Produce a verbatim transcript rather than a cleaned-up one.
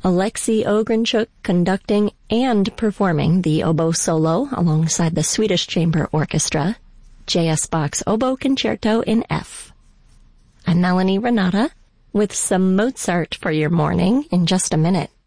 Alexei Ogrenchuk conducting and performing the oboe solo alongside the Swedish Chamber Orchestra, J S. Bach's Oboe Concerto in F. I'm Melanie Renata with some Mozart for your morning in just a minute.